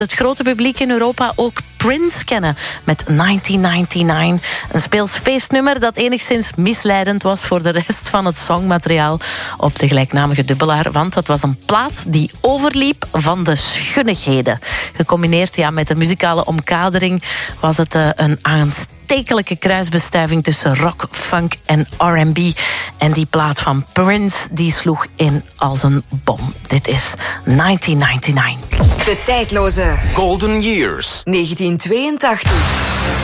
het grote publiek in Europa ook Prince kennen met 1999. Een speels feestnummer dat enigszins misleidend was voor de rest van het songmateriaal op de gelijknamige dubbelaar, want dat was een plaat die overliep van de schunnigheden. Gecombineerd met de muzikale omkadering was het een aanstekelijke kruisbestuiving tussen rock, funk en R&B. En die plaat van Prince die sloeg in als een bom. Dit is 1999. De tijdloze Golden Years. 1982.